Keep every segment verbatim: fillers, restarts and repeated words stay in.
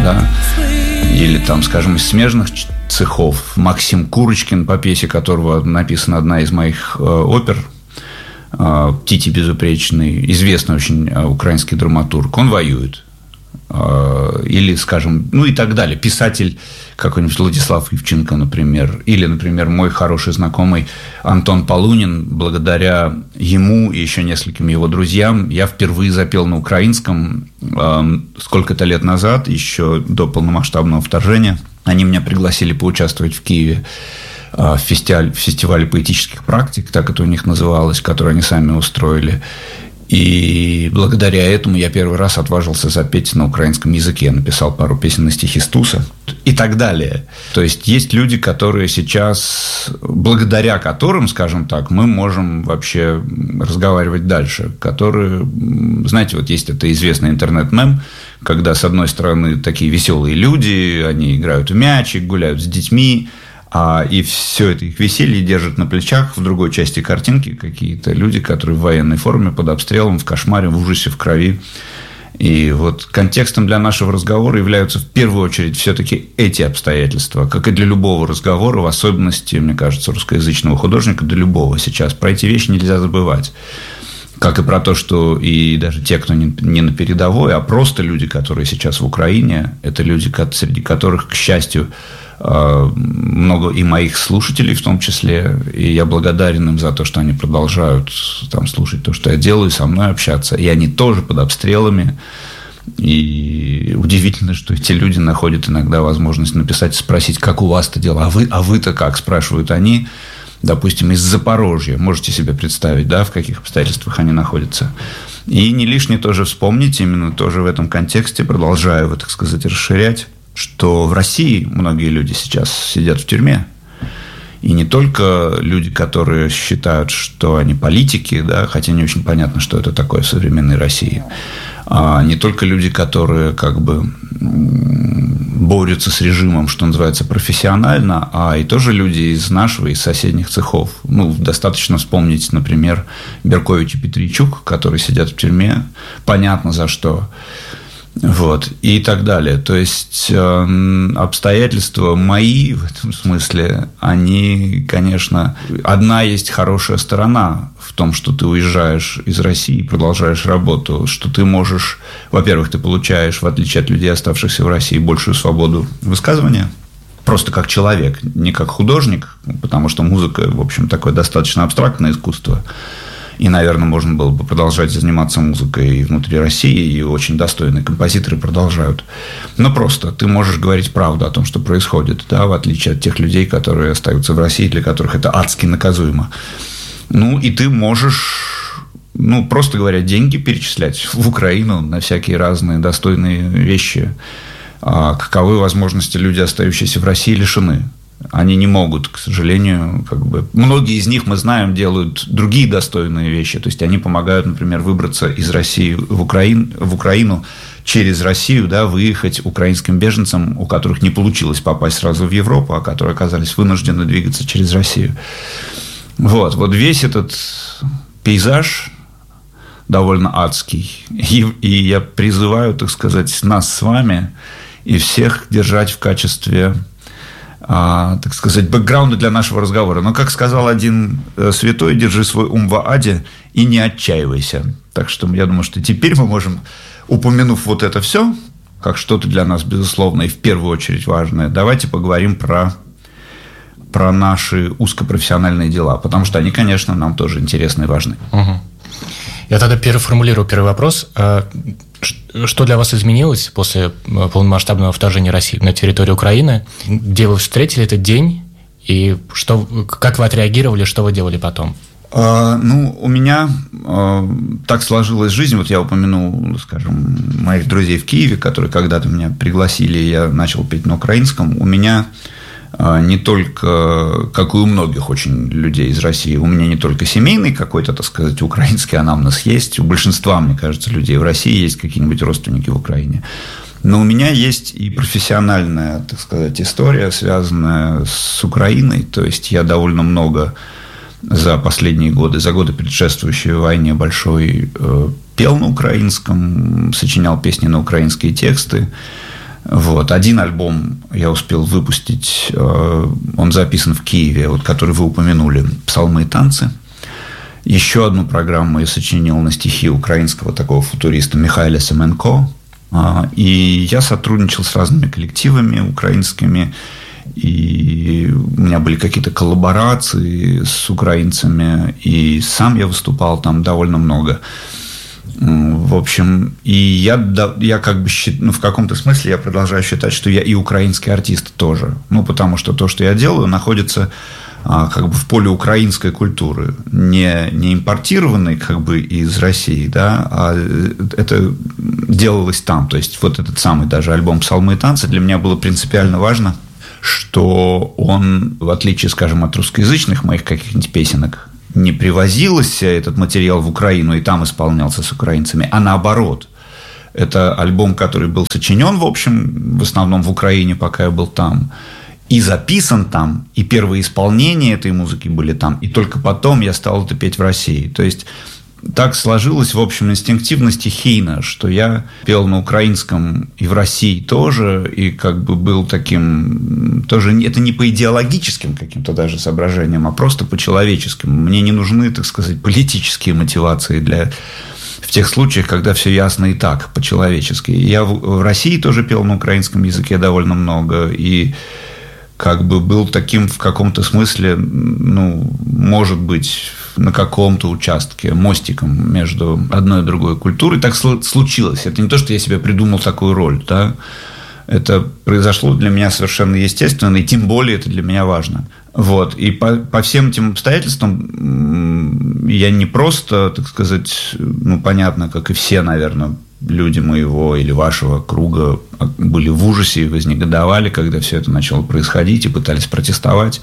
да, или там, скажем, из смежных цехов Максим Курочкин, по пьесе которого написана одна из моих э, опер, э, «Тити безупречный», известный очень э, украинский драматург, он воюет. Э, или, скажем, ну и так далее. Писатель какой-нибудь Владислав Ивченко, например, или, например, мой хороший знакомый Антон Полунин. Благодаря ему и еще нескольким его друзьям я впервые запел на украинском э, сколько-то лет назад, еще до полномасштабного вторжения. Они меня пригласили поучаствовать в Киеве в фестивале, в фестивале поэтических практик, так это у них называлось, который они сами устроили. И благодаря этому я первый раз отважился запеть на украинском языке. Я написал пару песен на стихи Стуса и так далее. То есть, есть люди, которые сейчас, благодаря которым, скажем так, мы можем вообще разговаривать дальше. Которые, знаете, вот есть это известный интернет-мем, когда, с одной стороны, такие веселые люди, они играют в мячик, гуляют с детьми, а, и все это их веселье держат на плечах. В другой части картинки какие-то люди, которые в военной форме, под обстрелом, в кошмаре, в ужасе, в крови. И вот контекстом для нашего разговора являются в первую очередь все-таки эти обстоятельства, как и для любого разговора, в особенности, мне кажется, русскоязычного художника, для любого сейчас. Про эти вещи нельзя забывать. Как и про то, что и даже те, кто не на передовой, а просто люди, которые сейчас в Украине, это люди, среди которых, к счастью, много и моих слушателей в том числе, и я благодарен им за то, что они продолжают там слушать то, что я делаю, со мной общаться, и они тоже под обстрелами, и удивительно, что эти люди находят иногда возможность написать, спросить, как у вас-то дела, а вы, а вы-то как, спрашивают они, допустим, из Запорожья, можете себе представить, да, в каких обстоятельствах они находятся. И не лишне тоже вспомнить, именно тоже в этом контексте, продолжаю его, так сказать, расширять, что в России многие люди сейчас сидят в тюрьме. И не только люди, которые считают, что они политики, да, хотя не очень понятно, что это такое в современной России, а не только люди, которые как бы борются с режимом, что называется, профессионально, а и тоже люди из нашего, из соседних цехов. Ну, достаточно вспомнить, например, Беркович и Петричук, которые сидят в тюрьме, понятно за что. Вот, и так далее. То есть, э, обстоятельства мои в этом смысле, они, конечно, одна есть хорошая сторона в том, что ты уезжаешь из России и продолжаешь работу, что ты можешь, во-первых, ты получаешь, в отличие от людей, оставшихся в России, большую свободу высказывания, просто как человек, не как художник, потому что музыка, в общем, такое достаточно абстрактное искусство. И, наверное, можно было бы продолжать заниматься музыкой и внутри России, и очень достойные композиторы продолжают. Но просто ты можешь говорить правду о том, что происходит, да, в отличие от тех людей, которые остаются в России, для которых это адски наказуемо. Ну, и ты можешь, ну, просто говоря, деньги перечислять в Украину на всякие разные достойные вещи. А каковы возможности люди, остающиеся в России, лишены. Они не могут, к сожалению, как бы... Многие из них, мы знаем, делают другие достойные вещи. То есть, они помогают, например, выбраться из России в, Украин... в Украину, через Россию, да, выехать украинским беженцам, у которых не получилось попасть сразу в Европу, а которые оказались вынуждены двигаться через Россию. Вот, вот весь этот пейзаж довольно адский. И, и я призываю, так сказать, нас с вами и всех держать в качестве... А, так сказать, бэкграунда для нашего разговора. Но, как сказал один святой, держи свой ум в аде и не отчаивайся. Так что я думаю, что теперь мы можем, упомянув вот это все, как что-то для нас, безусловно, и в первую очередь важное, давайте поговорим про, про наши узкопрофессиональные дела, потому что они, конечно, нам тоже интересны и важны. Угу. Я тогда переформулирую первый вопрос. Что для вас изменилось после полномасштабного вторжения России на территорию Украины? Где вы встретили этот день? И что, как вы отреагировали, что вы делали потом? А, ну, у меня а, так сложилась жизнь. Вот я упомянул, скажем, моих друзей в Киеве, которые когда-то меня пригласили, и я начал петь на украинском. У меня не только, как и у многих очень людей из России, у меня не только семейный какой-то, так сказать, украинский анамнез есть, у большинства, мне кажется, людей в России есть какие-нибудь родственники в Украине. Но у меня есть и профессиональная, так сказать, история, связанная с Украиной. То есть, я довольно много за последние годы, за годы, предшествующие войне большой, пел на украинском, сочинял песни на украинские тексты. Вот. Вот один альбом я успел выпустить, он записан в Киеве, вот, который вы упомянули, «Псалмы и танцы». Еще одну программу я сочинил на стихи украинского такого футуриста Михайля Семенко. И я сотрудничал с разными коллективами украинскими. И у меня были какие-то коллаборации с украинцами. И сам я выступал там довольно много. В общем, и я, я как бы считаю, ну, в каком-то смысле я продолжаю считать, что я и украинский артист тоже. Ну, потому что то, что я делаю, находится как бы в поле украинской культуры, не, не импортированной как бы из России, да, а это делалось там. То есть, вот этот самый даже альбом «Псалмы и танцы» для меня было принципиально важно, что он, в отличие, скажем, от русскоязычных моих каких-нибудь песенок, не привозился этот материал в Украину и там исполнялся с украинцами, а наоборот. Это альбом, который был сочинен, в общем, в основном в Украине, пока я был там, и записан там, и первые исполнения этой музыки были там, и только потом я стал это петь в России. То есть, так сложилось, в общем, инстинктивно, стихийно, что я пел на украинском и в России тоже, и как бы был таким, тоже, это не по идеологическим каким-то даже соображениям, а просто по человеческим. Мне не нужны, так сказать, политические мотивации для... в тех случаях, когда все ясно и так, по-человечески. Я в России тоже пел на украинском языке довольно много, и как бы был таким в каком-то смысле, ну, может быть, на каком-то участке, мостиком между одной и другой культурой. Так случилось. Это не то, что я себе придумал такую роль, да. Это произошло для меня совершенно естественно, и тем более это для меня важно. Вот. И по, по всем этим обстоятельствам я не просто, так сказать, ну, понятно, как и все, наверное, люди моего или вашего круга были в ужасе и вознегодовали, когда все это начало происходить, и пытались протестовать.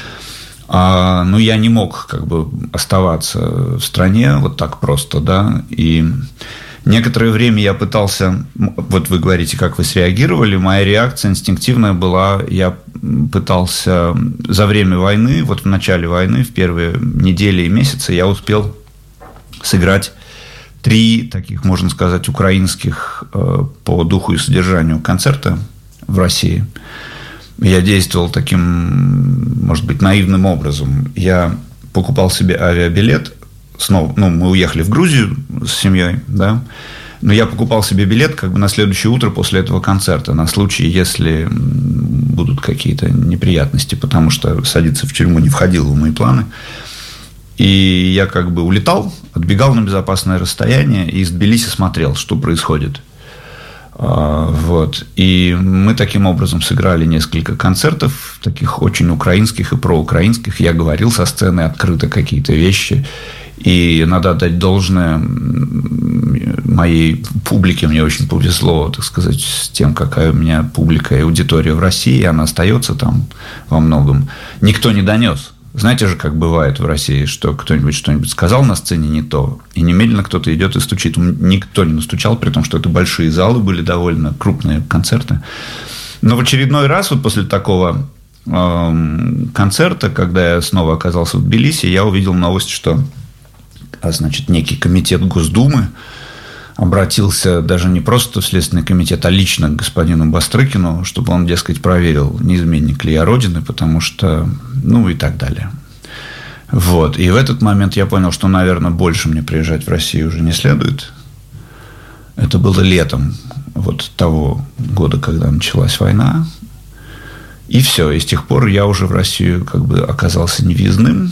А, ну, я не мог как бы оставаться в стране вот так просто, да, и некоторое время я пытался, вот вы говорите, как вы среагировали, моя реакция инстинктивная была, я пытался за время войны, вот в начале войны, в первые недели и месяцы я успел сыграть три таких, можно сказать, украинских по духу и содержанию концерта в России. Я действовал таким, может быть, наивным образом. Я покупал себе авиабилет. Снова, ну, мы уехали в Грузию с семьей, да. Но я покупал себе билет как бы на следующее утро после этого концерта, на случай, если будут какие-то неприятности, потому что садиться в тюрьму не входило в мои планы. И я как бы улетал, отбегал на безопасное расстояние и из Тбилиси смотрел, что происходит. Вот. И мы таким образом сыграли несколько концертов, таких очень украинских и проукраинских. Я говорил со сцены открыто какие-то вещи. И надо отдать должное моей публике. Мне очень повезло, так сказать, с тем, какая у меня публика и аудитория в России. Она остается там во многом. Никто не донес. Знаете же, как бывает в России, что кто-нибудь что-нибудь сказал на сцене не то, и немедленно кто-то идет и стучит. Никто не настучал, при том, что это большие залы были, довольно крупные концерты. Но в очередной раз, вот после такого э, концерта, когда я снова оказался в Тбилиси, я увидел новость, что, значит, некий комитет Госдумы обратился даже не просто в Следственный комитет, а лично к господину Бастрыкину, чтобы он, дескать, проверил, не изменник ли я Родины, потому что, ну, и так далее. Вот. И в этот момент я понял, что, наверное, больше мне приезжать в Россию уже не следует. Это было летом вот того года, когда началась война. И все. И с тех пор я уже в Россию как бы оказался невъездным.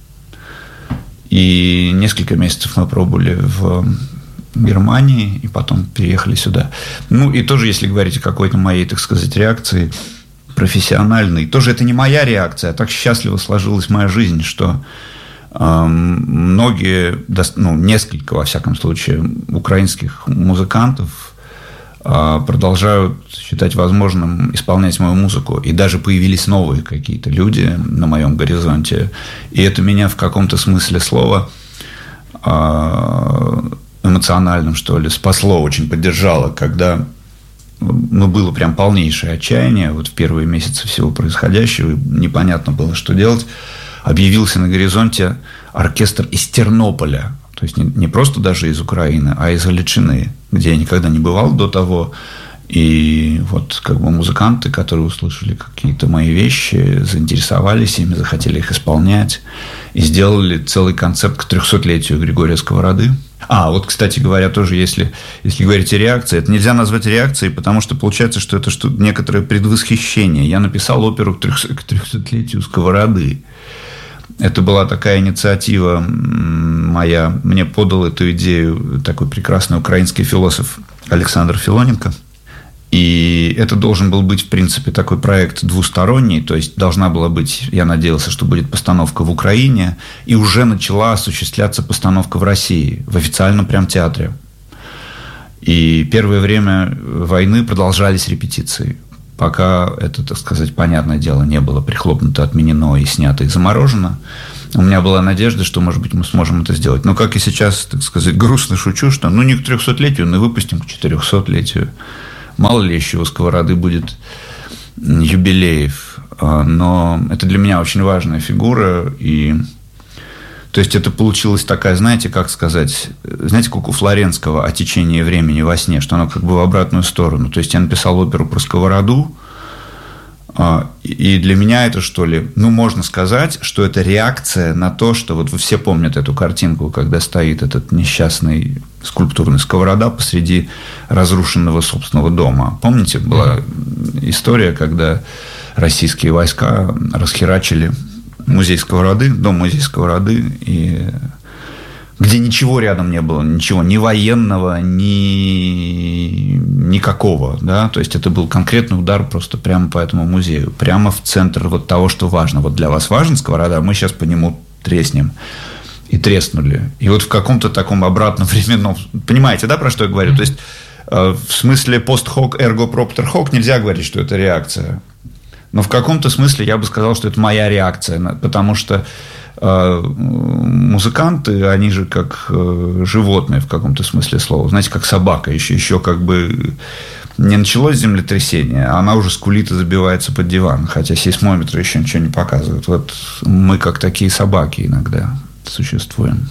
И несколько месяцев мы пробыли в Германии, и потом переехали сюда. Ну, и тоже, если говорить о какой-то моей, так сказать, реакции профессиональной, тоже это не моя реакция, а так счастливо сложилась моя жизнь, что э, многие, ну, несколько, во всяком случае, украинских музыкантов э, продолжают считать возможным исполнять мою музыку, и даже появились новые какие-то люди на моем горизонте, и это меня в каком-то смысле слова э, эмоциональным, что ли, спасло, очень поддержало, когда, ну, было прям полнейшее отчаяние, вот в первые месяцы всего происходящего, непонятно было, что делать, объявился на горизонте оркестр из Тернополя, то есть не, не просто даже из Украины, а из Галичины, где я никогда не бывал до того, И вот как бы музыканты, которые услышали какие-то мои вещи, заинтересовались ими, захотели их исполнять и сделали целый концерт к трехсотлетию Григория Сковороды. А, вот, кстати говоря, тоже, если, если говорить о реакции, это нельзя назвать реакцией, потому что получается, что это что, некоторое предвосхищение. Я написал оперу к трехсотлетию Сковороды. Это была такая инициатива моя. Мне подал эту идею такой прекрасный украинский философ Александр Филоненко. И это должен был быть, в принципе, такой проект двусторонний. То есть, должна была быть, я надеялся, что будет постановка в Украине. И уже начала осуществляться постановка в России, в официальном прям театре. И первое время войны продолжались репетиции. Пока это, так сказать, понятное дело, не было прихлопнуто, отменено и снято и заморожено. У меня была надежда, что, может быть, мы сможем это сделать. Но, как и сейчас, так сказать, грустно шучу, что ну не к трехсотлетию, но выпустим к четырехсотлетию. Мало ли еще у Сковороды будет юбилеев. Но это для меня очень важная фигура. И... То есть, это получилась такая, знаете, как сказать, знаете, как у Флоренского о течении времени во сне, что оно как бы в обратную сторону. То есть, я написал оперу про Сковороду, и для меня это, что ли, ну, можно сказать, что это реакция на то, что вот вы все помнят эту картинку, когда стоит этот несчастный скульптурный Сковорода посреди разрушенного собственного дома. Помните, была история, когда российские войска расхерачили музей Сковороды, дом музей Сковороды, и где ничего рядом не было, ничего, ни военного, ни никакого, да, то есть это был конкретный удар просто прямо по этому музею, прямо в центр вот того, что важно. Вот для вас важен Сковорода, мы сейчас по нему треснем. И треснули. И вот в каком-то таком обратном временном... Понимаете, да, про что я говорю? То есть, в смысле пост-хок, эрго-проптер хок нельзя говорить, что это реакция. Но в каком-то смысле я бы сказал, что это моя реакция. Потому что музыканты, они же как животные в каком-то смысле слова. Знаете, как собака. Еще, еще как бы не началось землетрясение, а она уже скулит и забивается под диван. Хотя сейсмометры еще ничего не показывают. Вот мы как такие собаки иногда существуем.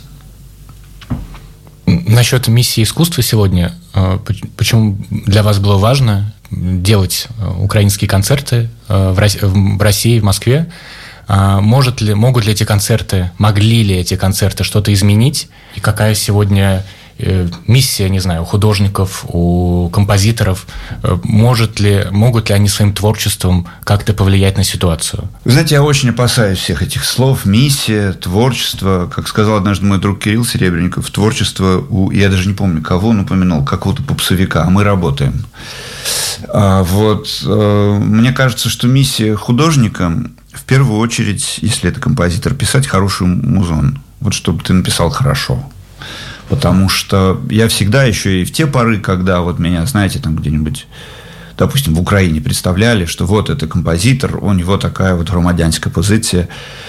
Насчет миссии искусства сегодня. Почему для вас было важно делать украинские концерты в России, в Москве? Может ли, могут ли эти концерты, могли ли эти концерты что-то изменить? И какая сегодня миссия, не знаю, у художников, у композиторов? Может ли, могут ли они своим творчеством как-то повлиять на ситуацию? Вы знаете, я очень опасаюсь всех этих слов. Миссия, творчество. Как сказал однажды мой друг Кирилл Серебренников, творчество у... Я даже не помню, кого он упомянул, какого-то попсовика. А мы работаем. А вот мне кажется, что миссия художника... В первую очередь, если это композитор, писать хороший музон. Вот чтобы ты написал хорошо. Потому что я всегда еще и в те поры, когда вот меня, знаете, там где-нибудь, допустим, в Украине представляли, что вот это композитор, у него такая вот громадянская позиция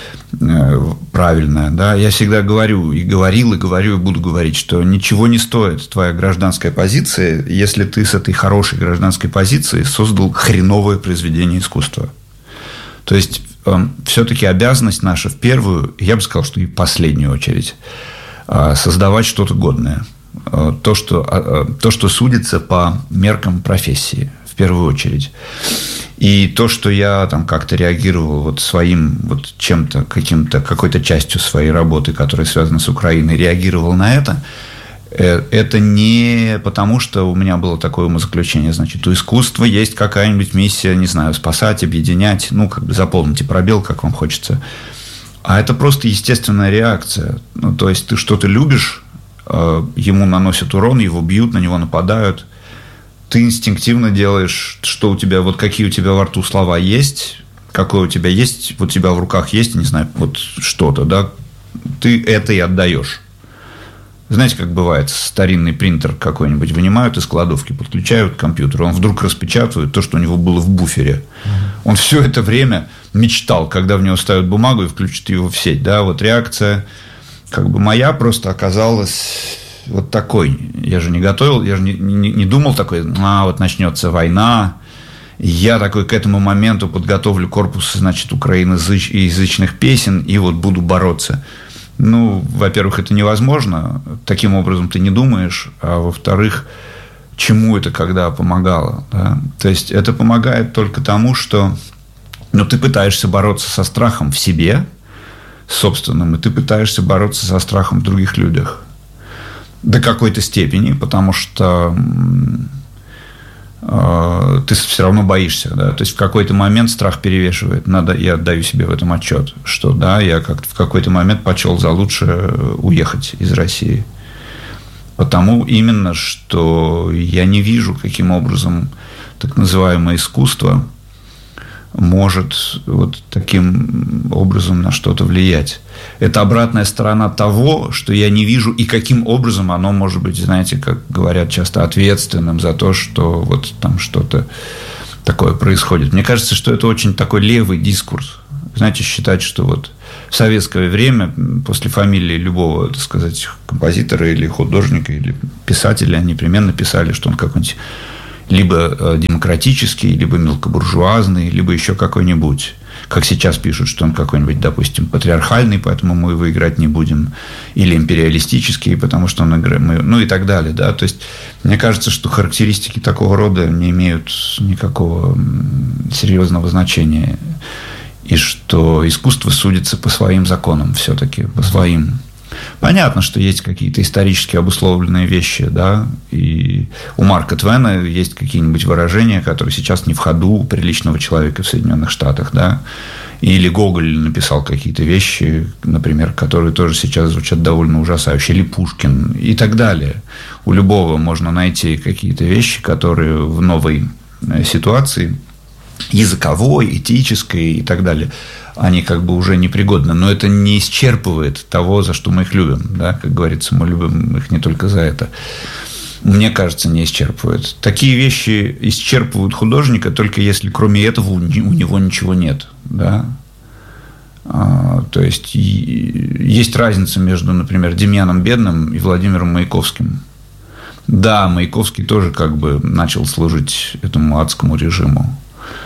правильная, да, я всегда говорю, и говорил, и говорю, и буду говорить, что ничего не стоит твоя гражданская позиция, если ты с этой хорошей гражданской позиции создал хреновое произведение искусства. То есть, все-таки обязанность наша в первую, я бы сказал, что и в последнюю очередь, создавать что-то годное. То, что, то, что судится по меркам профессии, в первую очередь. И то, что я там как-то реагировал вот своим вот чем-то, каким-то, какой-то частью своей работы, которая связана с Украиной, реагировал на это, это не потому, что у меня было такое умозаключение. Значит, у искусства есть какая-нибудь миссия, не знаю, спасать, объединять, ну, как бы заполните пробел, как вам хочется. А это просто естественная реакция. Ну, то есть, ты что-то любишь, ему наносят урон, его бьют, на него нападают. Ты инстинктивно делаешь, что у тебя, вот какие у тебя во рту слова есть, какое у тебя есть, вот у тебя в руках есть, не знаю, вот что-то, да, ты это и отдаешь. Знаете, как бывает, старинный принтер какой-нибудь вынимают из кладовки, подключают к компьютеру, он вдруг распечатывает то, что у него было в буфере. Uh-huh. Он все это время мечтал, когда в него ставят бумагу и включат его в сеть. Да, вот реакция как бы моя просто оказалась вот такой. Я же не готовил, я же не, не, не думал такой, а вот начнется война, я такой к этому моменту подготовлю корпус, значит, украиноязычных песен и вот буду бороться. Ну, во-первых, это невозможно. Таким образом ты не думаешь. А во-вторых, чему это когда помогало. Да? То есть, это помогает только тому, что ну, ты пытаешься бороться со страхом в себе, собственным, и ты пытаешься бороться со страхом в других людях. До какой-то степени, потому что э, ты все равно боишься. Да? То есть, в какой-то момент страх перевешивает. Надо, я отдаю себе в этом отчет, что да, я как-то в какой-то момент почел за лучше уехать из России. Потому именно, что я не вижу, каким образом так называемое искусство может вот таким образом на что-то влиять. Это обратная сторона того, что я не вижу, и каким образом оно может быть, знаете, как говорят часто, ответственным за то, что вот там что-то такое происходит. Мне кажется, что это очень такой левый дискурс. Знаете, считать, что вот в советское время после фамилии любого, так сказать, композитора или художника, или писателя непременно писали, что он какой-нибудь либо демократический, либо мелкобуржуазный, либо еще какой-нибудь. Как сейчас пишут, что он какой-нибудь, допустим, патриархальный, поэтому мы его играть не будем. Или империалистический, потому что он играет. Ну и так далее. Да? То есть, мне кажется, что характеристики такого рода не имеют никакого серьезного значения. И что искусство судится по своим законам все-таки, по своим. Понятно, что есть какие-то исторически обусловленные вещи, да, и у Марка Твена есть какие-нибудь выражения, которые сейчас не в ходу у приличного человека в Соединенных Штатах, да, или Гоголь написал какие-то вещи, например, которые тоже сейчас звучат довольно ужасающе, или Пушкин и так далее. У любого можно найти какие-то вещи, которые в новой ситуации языковой, этической и так далее, они как бы уже непригодны. Но это не исчерпывает того, за что мы их любим. Да? Как говорится, мы любим их не только за это. Мне кажется, не исчерпывает. Такие вещи исчерпывают художника, только если кроме этого у него ничего нет. Да? А, то есть, есть разница между, например, Демьяном Бедным и Владимиром Маяковским. Да, Маяковский тоже как бы начал служить этому адскому режиму.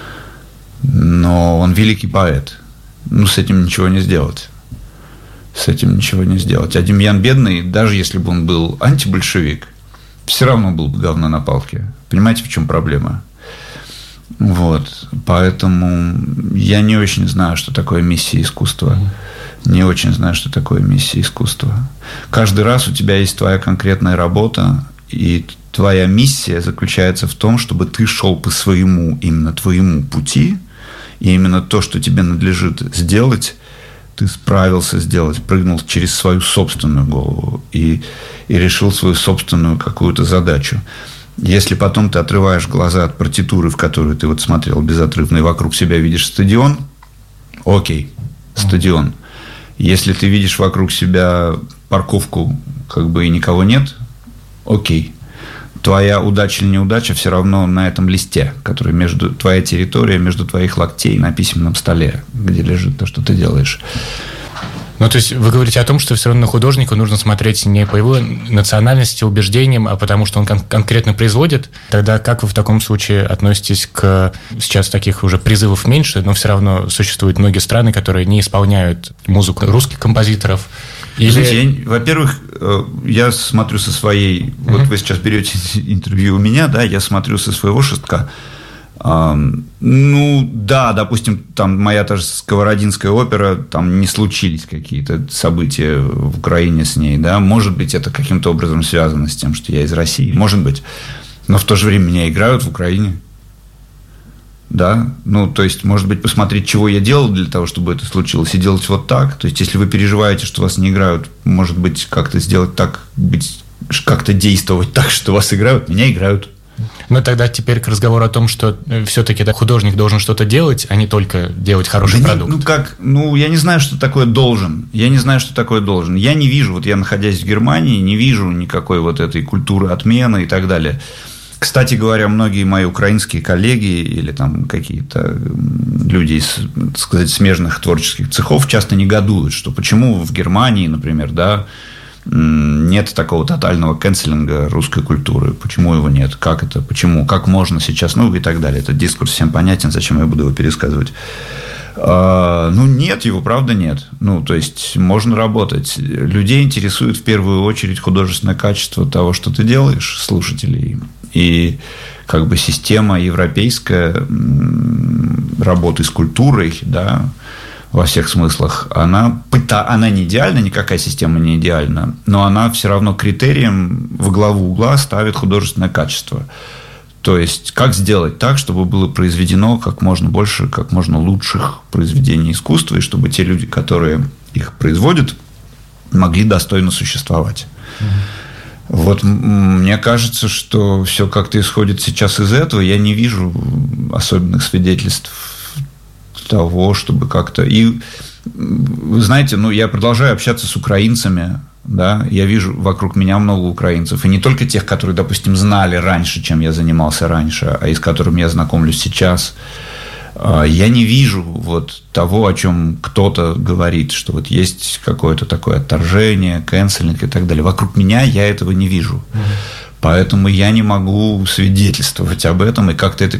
Но он великий поэт. Ну, с этим ничего не сделать. С этим ничего не сделать. А Демьян Бедный, даже если бы он был антибольшевик, все равно был бы говно на палке. Понимаете, в чем проблема? Вот. Поэтому я не очень знаю, что такое миссия искусства. Не очень знаю, что такое миссия искусства. Каждый раз у тебя есть твоя конкретная работа, и твоя миссия заключается в том, чтобы ты шел по своему, именно твоему пути, и именно то, что тебе надлежит сделать, ты справился сделать, прыгнул через свою собственную голову и, и решил свою собственную какую-то задачу. Если потом ты отрываешь глаза от партитуры, в которую ты вот смотрел безотрывно, и вокруг себя видишь стадион, окей, стадион. Если ты видишь вокруг себя парковку, как бы и никого нет, окей. Твоя удача или неудача все равно на этом листе, который между твоя территория, между твоих локтей на письменном столе, где лежит то, что ты делаешь. Ну, то есть, вы говорите о том, что все равно на художника нужно смотреть не по его национальности, убеждениям, а потому что он кон- конкретно производит. Тогда как вы в таком случае относитесь к... Сейчас таких уже призывов меньше, но все равно существуют многие страны, которые не исполняют музыку русских композиторов. Или... Знаете, я, во-первых, я смотрю со своей... Uh-huh. Вот вы сейчас берете интервью у меня, да, я смотрю со своего шестка. Ну, да, допустим, там моя та же Сковородинская опера, там не случились какие-то события в Украине с ней, да, может быть, это каким-то образом связано с тем, что я из России, может быть, но в то же время меня играют в Украине, да, ну, то есть, может быть, посмотреть, чего я делал для того, чтобы это случилось, и делать вот так, то есть, если вы переживаете, что вас не играют, может быть, как-то сделать так, быть, как-то действовать так, что вас играют, меня играют. Ну, тогда теперь к разговору о том, что все-таки да, художник должен что-то делать, а не только делать хороший да продукт. Не, ну, как, ну, я не знаю, что такое должен. Я не знаю, что такое должен. Я не вижу, вот я, находясь в Германии, не вижу никакой вот этой культуры отмены и так далее. Кстати говоря, многие мои украинские коллеги или там какие-то люди из, так сказать, смежных творческих цехов часто негодуют, что почему в Германии, например, да, нет такого тотального канцелинга русской культуры. Почему его нет? Как это? Почему? Как можно сейчас? Ну, и так далее. Этот дискурс всем понятен. Зачем я буду его пересказывать? А, ну, нет, его правда нет. Ну, то есть, можно работать. Людей интересует в первую очередь художественное качество того, что ты делаешь, слушателей. И как бы система европейская работы с культурой, да, во всех смыслах, она, она не идеальна, никакая система не идеальна, но она все равно критерием во главу угла ставит художественное качество. То есть, как сделать так, чтобы было произведено как можно больше, как можно лучших произведений искусства, и чтобы те люди, которые их производят, могли достойно существовать. Mm-hmm. Вот мне кажется, что все как-то исходит сейчас из этого. Я не вижу особенных свидетельств того, чтобы как-то... И, вы знаете, ну, я продолжаю общаться с украинцами, да, я вижу вокруг меня много украинцев, и не только тех, которые, допустим, знали раньше, чем я занимался раньше, а и с которыми я знакомлюсь сейчас. Я не вижу вот того, о чем кто-то говорит, что вот есть какое-то такое отторжение, кэнселинг и так далее. Вокруг меня я этого не вижу. Mm-hmm. Поэтому я не могу свидетельствовать об этом и как-то это